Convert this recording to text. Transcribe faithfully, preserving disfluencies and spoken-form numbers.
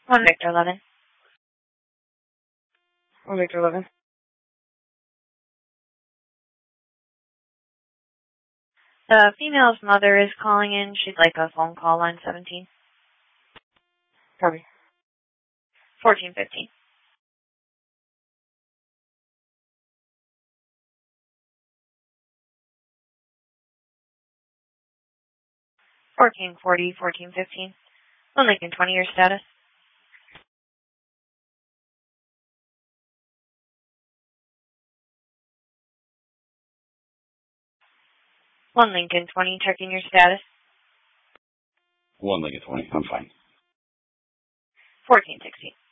one Victor eleven. one Victor eleven. The female's mother is calling in. She'd like a phone call, line seventeen. Copy. fourteen fifteen. fourteen forty, fourteen fifteen. one Lincoln twenty, your status. one Lincoln twenty, checking your status. one Lincoln twenty, I'm fine. fourteen sixty.